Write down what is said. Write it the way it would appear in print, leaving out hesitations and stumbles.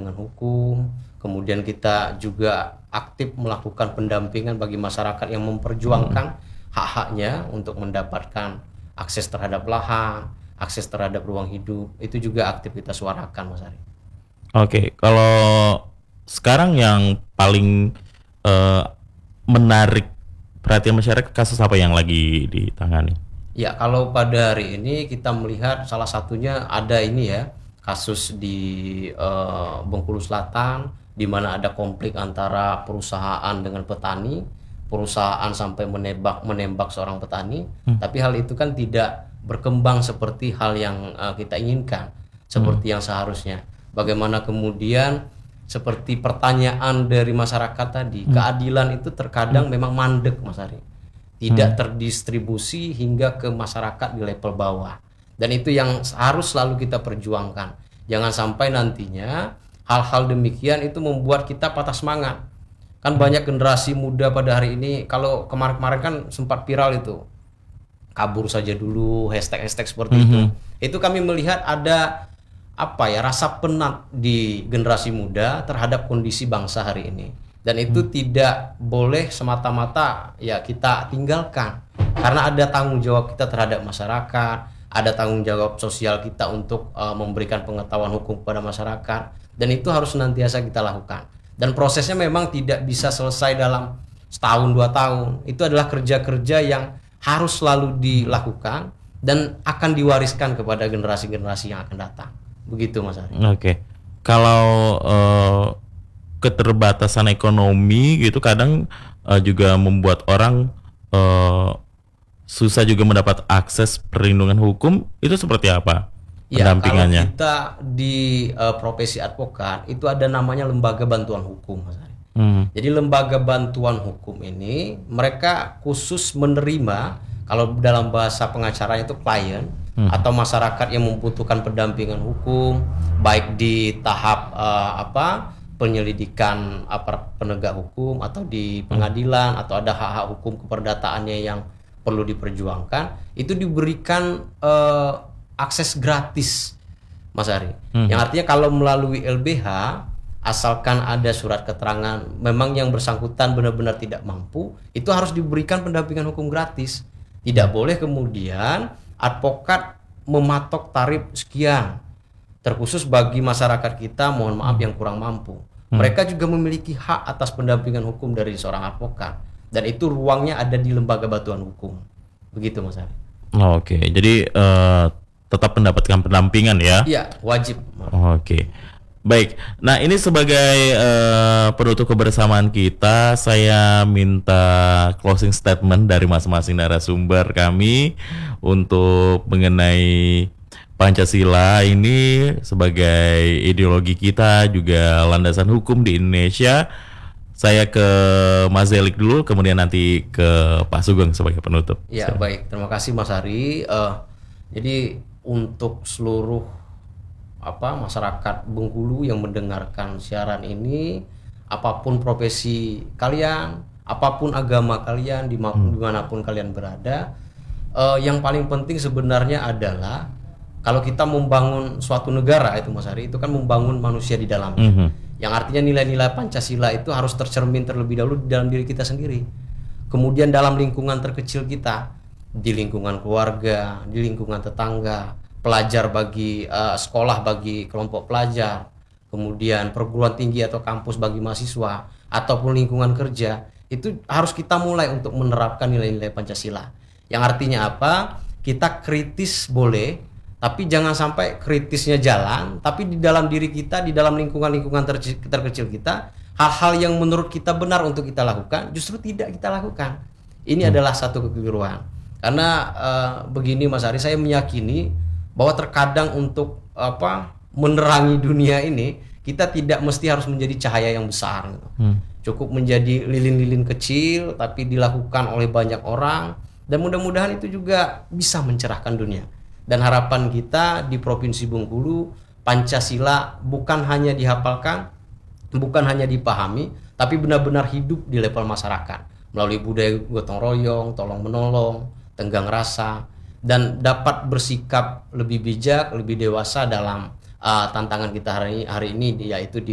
dengan hukum, kemudian kita juga aktif melakukan pendampingan bagi masyarakat yang memperjuangkan hak-haknya untuk mendapatkan akses terhadap lahan, akses terhadap ruang hidup, itu juga aktif kita suarakan, Mas Ari. Oke, kalau sekarang yang paling eh, menarik perhatian masyarakat, kasus apa yang lagi ditangani? Ya, kalau pada hari ini kita melihat salah satunya ada ini ya, kasus di Bengkulu Selatan di mana ada konflik antara perusahaan dengan petani, perusahaan sampai menembak seorang petani, tapi hal itu kan tidak berkembang seperti hal yang kita inginkan, seperti yang seharusnya. Bagaimana kemudian seperti pertanyaan dari masyarakat tadi, keadilan itu terkadang memang mandek, Mas Ari, tidak terdistribusi hingga ke masyarakat di level bawah. Dan itu yang harus selalu kita perjuangkan. Jangan sampai nantinya hal-hal demikian itu membuat kita patah semangat. Kan banyak generasi muda pada hari ini, kalau kemarin-kemarin kan sempat viral itu, kabur saja dulu, hashtag-hashtag seperti itu. Itu kami melihat ada apa ya, rasa penat di generasi muda terhadap kondisi bangsa hari ini. Dan itu tidak boleh semata-mata ya kita tinggalkan, karena ada tanggung jawab kita terhadap masyarakat, ada tanggung jawab sosial kita untuk memberikan pengetahuan hukum kepada masyarakat, dan itu harus senantiasa kita lakukan. Dan prosesnya memang tidak bisa selesai dalam setahun 2 tahun. Itu adalah kerja-kerja yang harus selalu dilakukan dan akan diwariskan kepada generasi-generasi yang akan datang. Begitu, Mas Ari. Oke, kalau keterbatasan ekonomi gitu kadang juga membuat orang susah juga mendapat akses perlindungan hukum, itu seperti apa Ya, kalau pendampingannya? kita di profesi advokat itu ada namanya lembaga bantuan hukum, Mas Ari. Jadi lembaga bantuan hukum ini mereka khusus menerima, kalau dalam bahasa pengacaranya itu klien atau masyarakat yang membutuhkan pendampingan hukum, baik di tahap penyelidikan aparat penegak hukum atau di pengadilan, atau ada hak-hak hukum keperdataannya yang perlu diperjuangkan, itu diberikan akses gratis, Mas Ari. Yang artinya kalau melalui LBH, asalkan ada surat keterangan memang yang bersangkutan benar-benar tidak mampu, itu harus diberikan pendampingan hukum gratis. Tidak boleh kemudian advokat mematok tarif sekian terkhusus bagi masyarakat kita, mohon maaf, yang kurang mampu. Mereka juga memiliki hak atas pendampingan hukum dari seorang advokat, dan itu ruangnya ada di lembaga bantuan hukum. Begitu, Mas Ari. Oke, jadi tetap mendapatkan pendampingan ya? Iya, wajib. Oke, baik. Nah, ini sebagai penutup kebersamaan kita, saya minta closing statement dari masing-masing narasumber kami untuk mengenai Pancasila ini sebagai ideologi kita, juga landasan hukum di Indonesia. Saya ke Mas Zelik dulu, kemudian nanti ke Pak Sugeng sebagai penutup. Ya, baik. Terima kasih, Mas Ari. Jadi untuk seluruh masyarakat Bengkulu yang mendengarkan siaran ini, apapun profesi kalian, apapun agama kalian, dimanapun kalian berada, yang paling penting sebenarnya adalah kalau kita membangun suatu negara itu, Mas Ari, itu kan membangun manusia di dalamnya. Yang artinya nilai-nilai Pancasila itu harus tercermin terlebih dahulu di dalam diri kita sendiri. Kemudian dalam lingkungan terkecil kita, di lingkungan keluarga, di lingkungan tetangga, pelajar bagi sekolah bagi kelompok pelajar, kemudian perguruan tinggi atau kampus bagi mahasiswa, ataupun lingkungan kerja, itu harus kita mulai untuk menerapkan nilai-nilai Pancasila. Yang artinya apa? Kita kritis boleh, tapi jangan sampai kritisnya jalan, tapi di dalam diri kita, di dalam lingkungan-lingkungan terkecil kita, hal-hal yang menurut kita benar untuk kita lakukan, justru tidak kita lakukan. Ini adalah satu kekeliruan. Karena begini, Mas Ari, saya meyakini bahwa terkadang untuk menerangi dunia ini, kita tidak mesti harus menjadi cahaya yang besar gitu. Cukup menjadi lilin-lilin kecil tapi dilakukan oleh banyak orang, dan mudah-mudahan itu juga bisa mencerahkan dunia. Dan harapan kita di Provinsi Bengkulu, Pancasila bukan hanya dihafalkan, bukan hanya dipahami, tapi benar-benar hidup di level masyarakat melalui budaya gotong royong, tolong menolong, tenggang rasa, dan dapat bersikap lebih bijak, lebih dewasa dalam tantangan kita hari ini, yaitu di